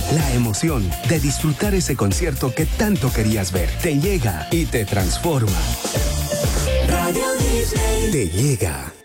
La emoción de disfrutar ese concierto que tanto querías ver. Te llega y te transforma. Radio Disney. Te llega.